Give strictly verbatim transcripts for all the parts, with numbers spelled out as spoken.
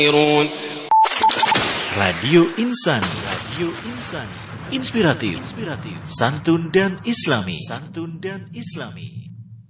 Radio Insani, Radio Insani, inspiratif, inspiratif, santun dan islami, santun dan islami.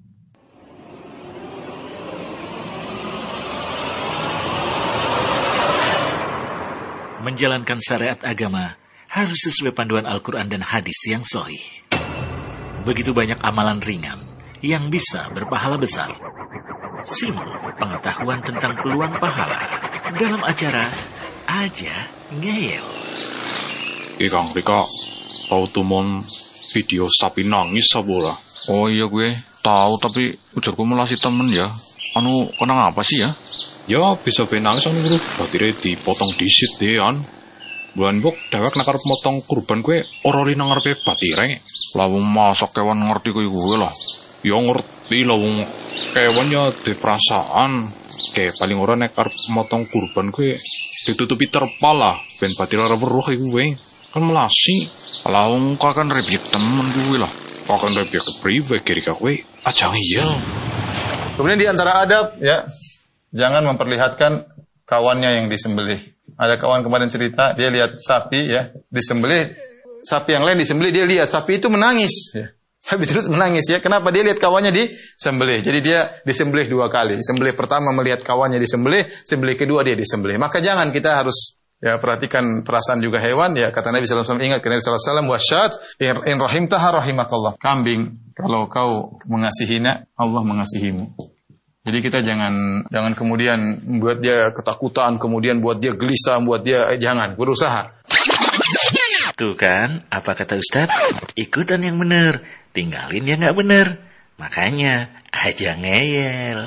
Menjalankan syariat agama harus sesuai panduan Al-Quran dan hadis yang sahih. Begitu banyak amalan ringan yang bisa berpahala besar. Simak pengetahuan tentang peluang pahala dalam acara Aja Ngeyel. Ikang Rika, tahu tuh mon video sapi nangis sabola. Oh iya gue tahu, tapi ujar gue melasi temen ya. Anu kena apa sih ya? Ya bisa be nangis anu bro, batire dipotong disit deh an. Bulan bok dewek nakar motong kurban gue orori nang ngarepe batire. Lawung masak kewan ngerti gue gue lah. Ya ngerti lawung kewan ya di perasaan. Kayak paling ora nek arep motong kurban gue ditutupi terpal lah ben batire ora weruh gue. Kan melasi. Lawung kok kan rebyek temen gue lah. Kok kan rebyek priwe kiri ka gue aja ngiyel. Kemudian di antara adab ya, jangan memperlihatkan kawannya yang disembelih. Ada kawan kemarin cerita, dia lihat sapi ya, disembelih, sapi yang lain disembelih, dia lihat sapi itu menangis ya. Sapi terus menangis ya. Kenapa? Dia lihat kawannya disembelih. Jadi dia disembelih dua kali. Disembelih pertama melihat kawannya disembelih, sembelih kedua dia disembelih. Maka jangan, kita harus ya perhatikan perasaan juga hewan ya. Kata Nabi sallallahu alaihi wasallam, ingat kata Nabi sallallahu alaihi wasallam, wasyat in rahimtaha rahimakallah. Kambing kalau kau mengasihinya, Allah mengasihimu. Jadi kita jangan jangan kemudian buat dia ketakutan, kemudian buat dia gelisah, buat dia eh, jangan, berusaha. Tuh kan, apa kata Ustadz? Ikutan yang benar, tinggalin yang nggak benar. Makanya aja ngeyel.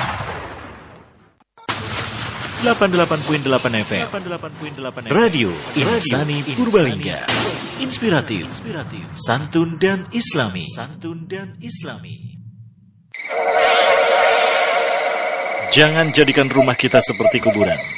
delapan puluh delapan koma delapan F M Radio Insani Purbalingga. Inspiratif, santun dan islami, santun dan islami. Jangan jadikan rumah kita seperti kuburan.